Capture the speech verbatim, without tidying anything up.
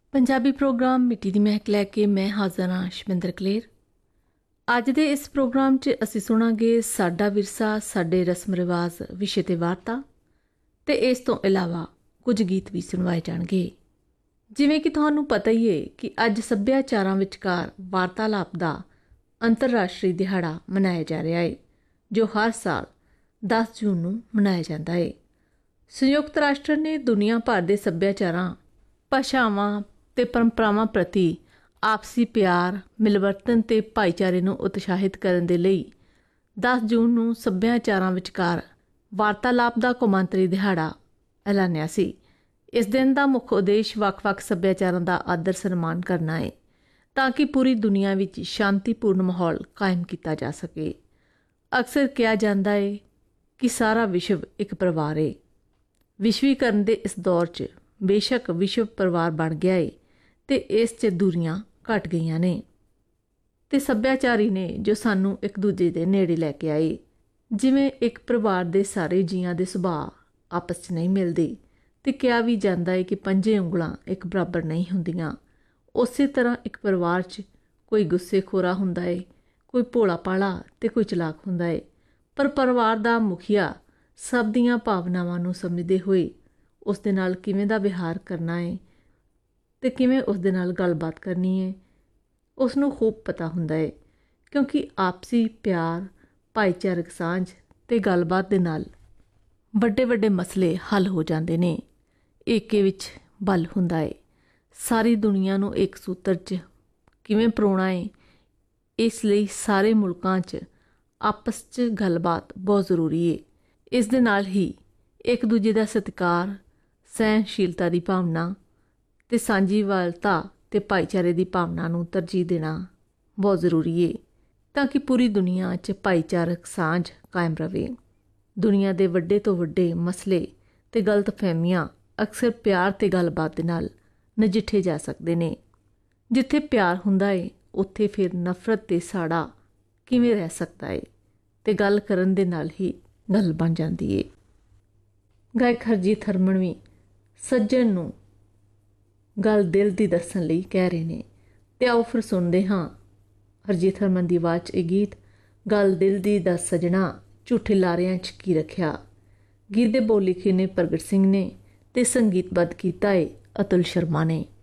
Punjabi programme मिट्टी दी महक लैके मैं हाज़र हाँ शमिंदर कलेर। अज दे इस प्रोग्राम च असी सुनांगे साडा विरसा साडे रस्म रिवाज विषय ते वार्ता ते इस तो इलावा कुछ गीत भी सुनवाए जाणगे। जिवें कि तुहानूं पता ही है कि अज सभ्याचारां विचकार वार्तालाप दा अंतरराष्ट्री दिहाड़ा मनाया जा रहा है जो हर साल दस जून नूं मनाया जाता है। संयुक्त राष्ट्र ने दुनिया भर के सभ्याचारां भाषावां ते परंपरावां प्रति आपसी प्यार मिलवरतन ते भाईचारे नूं उत्साहित करन दे लई दस जून नूं सभ्याचारां विचकार वार्तालाप दा कौमांतरी दिहाड़ा ऐलानिया सी। इस दिन का मुख उद्देश्य ਵੱਖ-ਵੱਖ सभ्याचारां दा आदर सन्मान करना है ताकि पूरी दुनिया विच शांतिपूर्ण माहौल कायम किया जा सके। अक्सर कहा जाता है कि सारा विश्व एक परिवार है। विश्वीकरण के इस दौर च बेशक विश्व परिवार बन गया है तो इस च दूरियां घट गई ने ते सभ्याचारी ने जो सानू एक दूजे के नेड़े लैके आए। जिमें एक परिवार के सारे जियां के सुभाव आपस च नहीं मिलते तो कहा भी जाता है कि पंजे उंगलां एक बराबर नहीं होंदियां। उस तरह एक परिवार च कोई गुस्सेखोरा हुंदा है, कोई भोला भाला तो कोई चलाक हुंदा है, पर परिवार का मुखिया सब दियां भावनावां नूं समझदे होए उस दे नाल किवें दा विहार करना है तो किवें उस दे नाल गलबात करनी है उसनूं खूब पता हुंदा है, क्योंकि आपसी प्यार भाईचारक सांझ ते गलबात दे नाल वड्डे वड्डे मसले हल हो जाते ने। एके विच बल हुंदा है। सारी दुनिया नूं एक सूत्र च किवें परोना है, इसलिए सारे मुल्कां च आपस च गलबात बहुत जरूरी है। इस दे नाल ही एक दूजे का सत्कार सहनशीलता की भावना ते सांझीवालता ते भाईचारे की भावना नूं तरजीह देना बहुत जरूरी है ताकि पूरी दुनिया च भाईचारक सांझ कायम रहे। दुनिया के वड्डे तो वड्डे मसले ते गलत फहमियां अक्सर प्यार ते गलबात दे नाल नजिठे जा सकते ने। जिथे प्यार हुंदा है उत्थे फिर नफरत ते साड़ा किवें रह सकता है ते गल करन दे नाल ही गल बन जाती है। गायक हरजीत हरमन भी सज्जन नूं गल दिल दी दस्सण लई कह रहे ने ते आओ फिर सुनदे हाँ हरजीत हरमन दी आवाज़ च यह गीत गल दिल दी दस सजना झूठे लारियां च की रखिया। गीत दे बोल लिखे ने प्रगट सिंह ने ते संगीतबद्ध कीता है अतुल शर्मा ने।